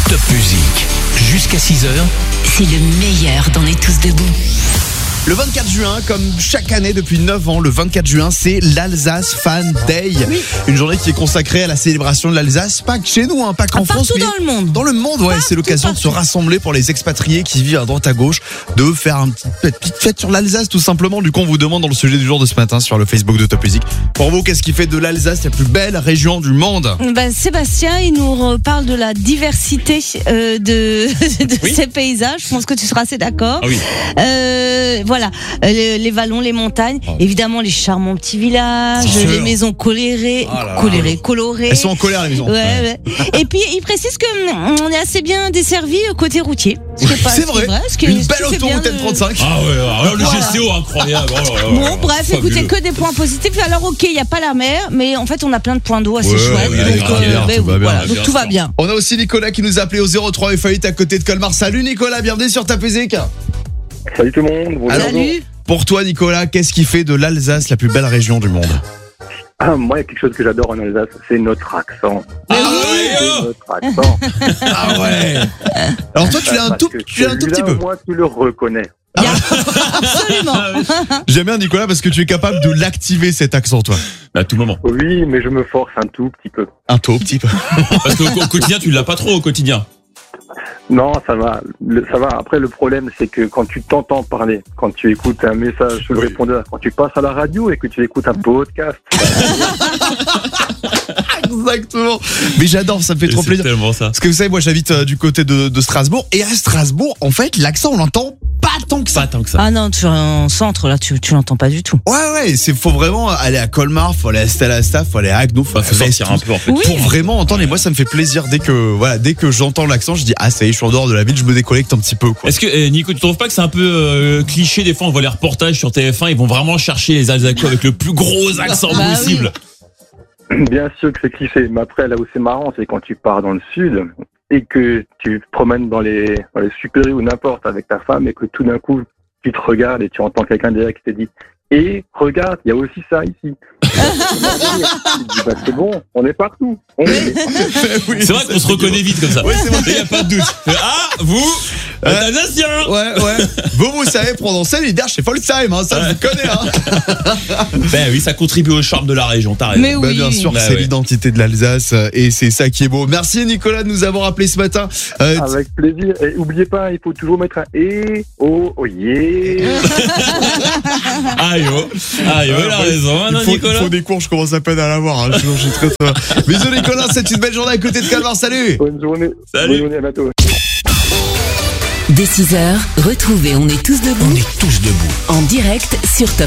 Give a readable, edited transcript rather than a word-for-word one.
Top Musique. Jusqu'à 6h. C'est le meilleur d'On est tous debout. Le 24 juin, comme chaque année depuis 9 ans, le 24 juin, c'est l'Alsace Fan Day. Oui. Une journée qui est consacrée à la célébration de l'Alsace, pas que chez nous, pas qu'en France, mais dans le monde. Dans le monde, ouais, c'est l'occasion de se rassembler pour les expatriés qui vivent à droite à gauche, de faire une petite fête sur l'Alsace, tout simplement. Du coup, on vous demande dans le sujet du jour de ce matin sur le Facebook de Top Music. Pour vous, qu'est-ce qui fait de l'Alsace la plus belle région du monde ? Sébastien, il nous parle de la diversité de ces paysages. Je pense que tu seras assez d'accord. Ah oui. Voilà, les vallons, les montagnes, évidemment les charmants petits villages, les maisons colorées. Elles sont en colère, les maisons. Ouais. Et puis il précise que on est assez bien desservi côté routier. C'est vrai. Une belle autoroute M35. Ah ouais, alors le GCO incroyable. Bon, bref, écoutez, que des points positifs. Alors ok, il n'y a pas la mer, mais en fait on a plein de points d'eau assez chouettes. Donc tout va bien. On a aussi Nicolas qui nous a appelé au 03 Fayette à côté de Colmar. Salut Nicolas, bienvenue sur Top Music. Salut tout le monde. Bonjour. Salut. Pour toi Nicolas, qu'est-ce qui fait de l'Alsace la plus belle région du monde ? Moi, il y a quelque chose que j'adore en Alsace, c'est notre accent. Notre accent. Ah ouais. Alors toi, tu l'as un tout petit peu. Moi, tu le reconnais. Absolument. J'aime bien Nicolas parce que tu es capable de l'activer cet accent, toi. À tout moment. Oui, mais je me force un tout petit peu. Un tout petit peu. Parce qu'au quotidien, tu l'as pas trop au quotidien. Non, ça va. Après, le problème, c'est que quand tu t'entends parler, quand tu écoutes un message sur le répondeur, quand tu passes à la radio et que tu écoutes un podcast. Exactement. Mais j'adore, ça me fait trop plaisir. C'est tellement ça. Parce que vous savez, moi j'habite du côté de Strasbourg. Et à Strasbourg, en fait, l'accent, on l'entend pas tant que ça. Ah non, tu es en centre, là, tu l'entends pas du tout. Ouais, faut vraiment aller à Colmar, faut aller à Stella-Staff, faut aller à Haguenau, faut sortir un peu en fait. Oui. Pour vraiment entendre. Et moi, ça me fait plaisir dès que j'entends l'accent, je dis ça y est, je suis en dehors de la ville, je me déconnecte un petit peu, quoi. Est-ce que Nico, tu trouves pas que c'est un peu cliché des fois on voit les reportages sur TF1, ils vont vraiment chercher les Alsaciens avec le plus gros accent possible. Oui. Bien sûr que c'est cliché, mais après, là où c'est marrant, c'est quand tu pars dans le sud et que tu te promènes dans les super-rues ou n'importe avec ta femme et que tout d'un coup, tu te regardes et tu entends quelqu'un derrière qui te dit « Et regarde, il y a aussi ça ici ». C'est bon, on est partout. C'est vrai qu'on se reconnaît vite comme ça. Ouais, c'est vrai. Il n'y a pas de doute. Ah, vous, Alsacien. Ouais. Vous savez prononcer les chez Folsheim, ça je vous connais. Ben oui, ça contribue au charme de la région, t'as raison. Mais oui. Bien sûr, c'est l'identité de l'Alsace et c'est ça qui est beau. Merci Nicolas de nous avoir appelé ce matin. Avec plaisir. Et oubliez pas, il faut toujours mettre un et, oh yeah. Aïe, il a raison, Nicolas. Il faut des cours, je commence à peine à l'avoir. Je suis très. Bisous Nicolas, c'est une belle journée à côté de Calvar. Salut. Bonne journée. Salut. Bonne journée, à bientôt. Dès 6h, retrouvez On est tous debout. On est tous debout. En direct sur Top